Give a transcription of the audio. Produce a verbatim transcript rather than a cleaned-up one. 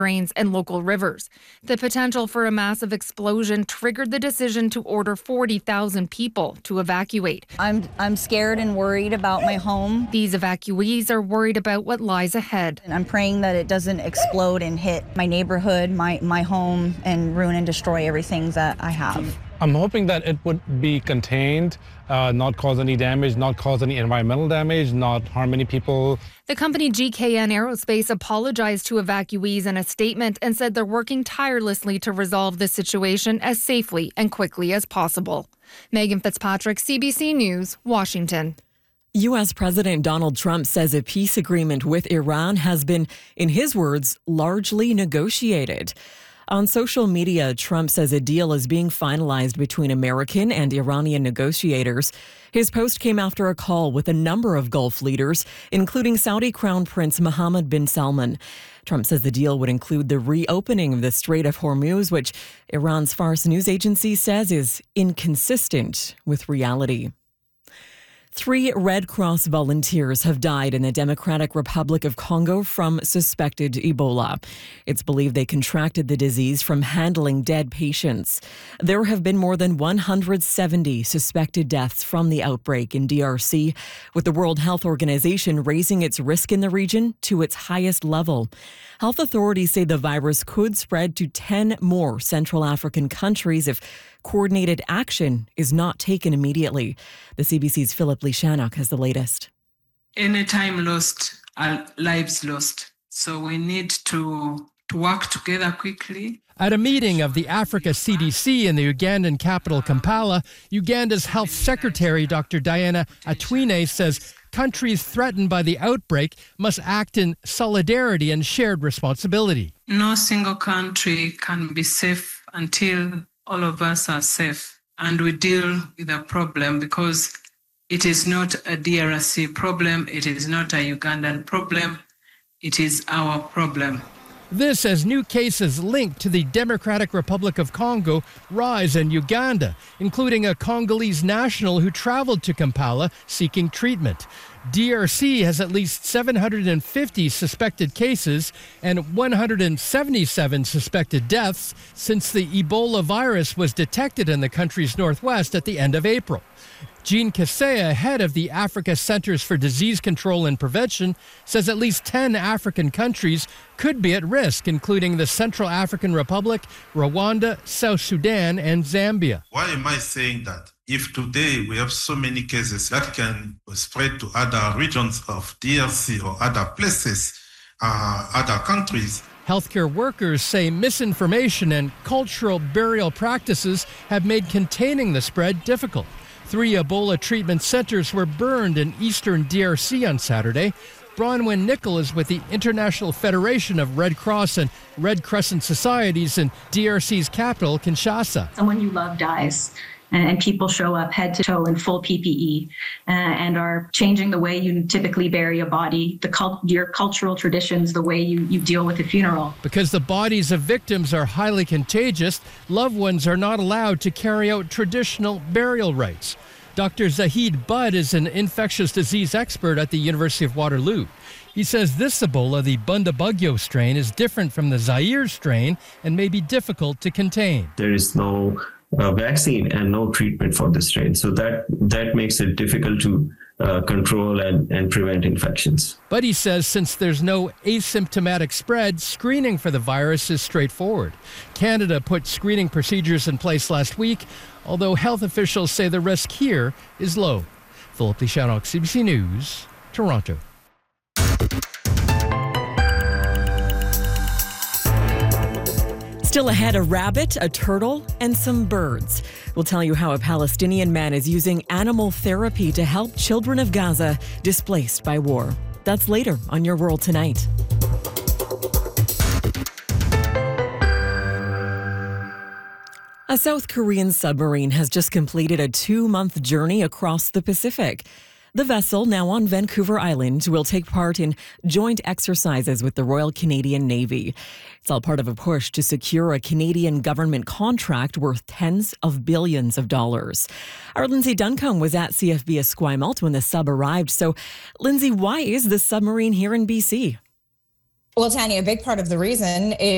drains and local rivers. The potential for a massive explosion triggered the decision to order forty thousand people to evacuate. I'm I'm scared and worried about my home. These evacuees are worried about what lies ahead. And I'm praying that it doesn't explode and hit my neighborhood, my, my home, and ruin and destroy everything that I have. I'm hoping that it would be contained, uh, not cause any damage, not cause any environmental damage, not harm any people. The company G K N Aerospace apologized to evacuees in a statement and said they're working tirelessly to resolve the situation as safely and quickly as possible. Megan Fitzpatrick, C B C News, Washington. U S. President Donald Trump says a peace agreement with Iran has been, in his words, largely negotiated. On social media, Trump says a deal is being finalized between American and Iranian negotiators. His post came after a call with a number of Gulf leaders, including Saudi Crown Prince Mohammed bin Salman. Trump says the deal would include the reopening of the Strait of Hormuz, which Iran's Fars news agency says is inconsistent with reality. Three Red Cross volunteers have died in the Democratic Republic of Congo from suspected Ebola. It's believed they contracted the disease from handling dead patients. There have been more than one hundred seventy suspected deaths from the outbreak in D R C, with the World Health Organization raising its risk in the region to its highest level. Health authorities say the virus could spread to ten more Central African countries if coordinated action is not taken immediately. The C B C's Philip Lishanok has the latest. Any time lost are lives lost. So we need to, to work together quickly. At a meeting of the Africa C D C in the Ugandan capital Kampala, Uganda's Health Secretary Doctor Diana Atwine says countries threatened by the outbreak must act in solidarity and shared responsibility. No single country can be safe until all of us are safe and we deal with the problem, because it is not a D R C problem, it is not a Ugandan problem, it is our problem. This as new cases linked to the Democratic Republic of Congo rise in Uganda, including a Congolese national who traveled to Kampala seeking treatment. D R C has at least seven hundred fifty suspected cases and one hundred seventy-seven suspected deaths since the Ebola virus was detected in the country's northwest at the end of April. Jean Kaseya, head of the Africa Centers for Disease Control and Prevention, says at least ten African countries could be at risk, including the Central African Republic, Rwanda, South Sudan, and Zambia. Why am I saying that? If today we have so many cases that can spread to other regions of D R C or other places, uh, other countries. Healthcare workers say misinformation and cultural burial practices have made containing the spread difficult. Three Ebola treatment centers were burned in eastern D R C on Saturday. Bronwyn Nicol is with the International Federation of Red Cross and Red Crescent Societies in D R C's capital, Kinshasa. Someone you love dies, and people show up head to toe in full P P E uh, and are changing the way you typically bury a body, the cult- your cultural traditions, the way you, you deal with a funeral. Because the bodies of victims are highly contagious, loved ones are not allowed to carry out traditional burial rites. Doctor Zahid Budd is an infectious disease expert at the University of Waterloo. He says this Ebola, the Bundibugyo strain, is different from the Zaire strain and may be difficult to contain. There is no uh, vaccine and no treatment for this strain, so that, that makes it difficult to uh, control and, and prevent infections. But he says since there's no asymptomatic spread, screening for the virus is straightforward. Canada put screening procedures in place last week, although health officials say the risk here is low. Philip Lishanok, C B C News, Toronto. Still ahead, a rabbit, a turtle, and some birds. We'll tell you how a Palestinian man is using animal therapy to help children of Gaza displaced by war. That's later on Your World Tonight. A South Korean submarine has just completed a two-month journey across the Pacific. The vessel, now on Vancouver Island, will take part in joint exercises with the Royal Canadian Navy. It's all part of a push to secure a Canadian government contract worth tens of billions of dollars. Our Lindsay Duncombe was at C F B Esquimalt when the sub arrived. So, Lindsay, why is this submarine here in B C? Well, Tanya, a big part of the reason is